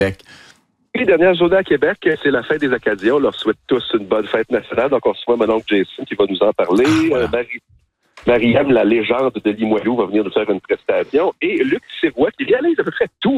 Et dernière journée à Québec, c'est la fête des Acadiens. On leur souhaite tous une bonne fête nationale. Donc, on reçoit mon oncle Jason qui va nous en parler. Voilà. Marie-Ève, la légende de Limoilou, va venir nous faire une prestation. Et Luc Sirois, qui réalise à peu près tout